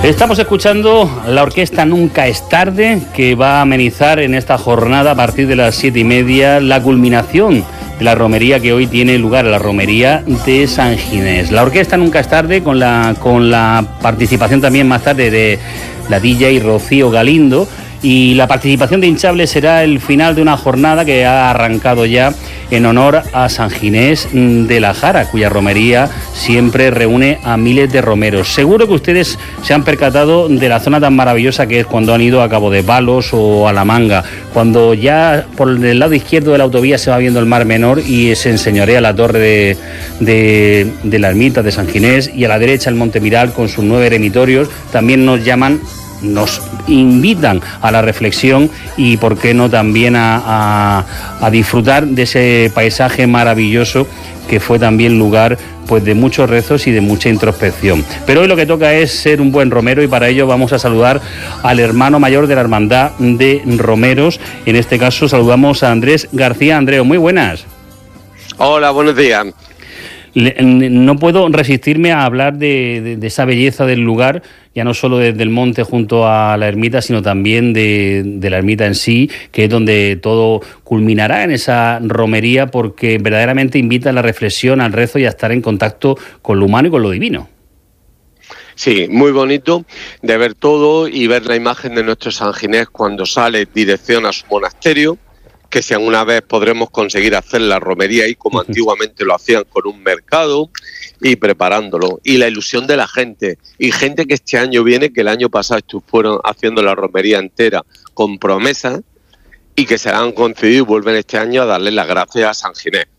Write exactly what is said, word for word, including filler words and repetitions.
Estamos escuchando la orquesta Nunca es tarde, que va a amenizar en esta jornada a partir de las siete y media la culminación de la romería que hoy tiene lugar, la romería de San Ginés. La orquesta Nunca es tarde, con la, con la participación también más tarde de la D J Rocío Galindo, y la participación de hinchables será el final de una jornada que ha arrancado ya en honor a San Ginés de la Jara, cuya romería siempre reúne a miles de romeros. Seguro que ustedes se han percatado de la zona tan maravillosa que es cuando han ido a Cabo de Palos o a La Manga, cuando ya por el lado izquierdo de la autovía se va viendo el Mar Menor y se enseñorea la torre de, de, de la ermita de San Ginés, y a la derecha el Monte Miral con sus nueve eremitorios. También nos llaman, nos invitan a la reflexión y, por qué no, también a, a, a disfrutar de ese paisaje maravilloso que fue también lugar pues de muchos rezos y de mucha introspección. Pero hoy lo que toca es ser un buen romero, y para ello vamos a saludar al hermano mayor de la Hermandad de Romeros. En este caso saludamos a Andrés García. Andreu, muy buenas. Hola, buenos días. No puedo resistirme a hablar de, de, de esa belleza del lugar, ya no solo desde el monte junto a la ermita, sino también de, de la ermita en sí, que es donde todo culminará en esa romería, porque verdaderamente invita a la reflexión, al rezo y a estar en contacto con lo humano y con lo divino. Sí, muy bonito de ver todo y ver la imagen de nuestro San Ginés cuando sale dirección a su monasterio, que si alguna vez podremos conseguir hacer la romería ahí como antiguamente lo hacían, con un mercado y preparándolo, y la ilusión de la gente, y gente que este año viene, que el año pasado estuvieron haciendo la romería entera con promesas y que se la han concedido y vuelven este año a darle las gracias a San Ginés.